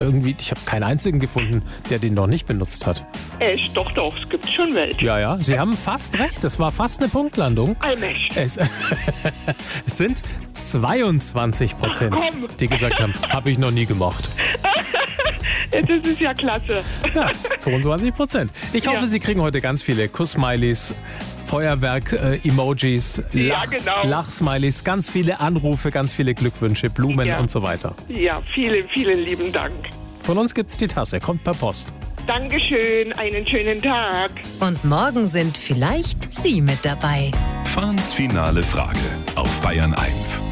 irgendwie, ich habe keinen einzigen gefunden, der den noch nicht benutzt hat. Echt? Doch, es gibt schon welche. Ja, Sie haben fast recht. Das war fast eine Punktlandung. Allmächtig. Es sind 22%, die gesagt haben, habe ich noch nie gemacht. Das ist ja klasse. Ja, 22%. Ich hoffe, Ja. Sie kriegen heute ganz viele Kuss-Smileys, Feuerwerk-Emojis, Ja, genau. Lach-Smileys, ganz viele Anrufe, ganz viele Glückwünsche, Blumen Ja. und so weiter. Ja, vielen, vielen lieben Dank. Von uns gibt's die Tasse, kommt per Post. Dankeschön, einen schönen Tag. Und morgen sind vielleicht Sie mit dabei. Fahns finale Frage auf Bayern 1.